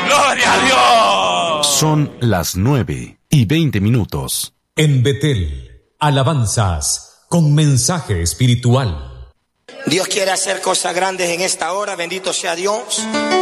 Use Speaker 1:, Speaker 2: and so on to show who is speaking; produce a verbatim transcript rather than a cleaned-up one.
Speaker 1: ¡Gloria a Dios!
Speaker 2: Son las nueve y veinte minutos.
Speaker 3: En Betel, alabanzas con mensaje espiritual.
Speaker 4: Dios quiere hacer cosas grandes en esta hora, bendito sea Dios.